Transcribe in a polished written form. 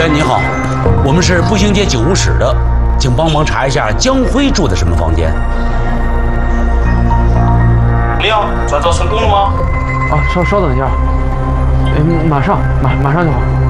员你好，我们是步行街警务室的，请帮忙查一下江辉住的什么房间。 亮，转找成功了吗？ 啊，稍等一下，马上就好。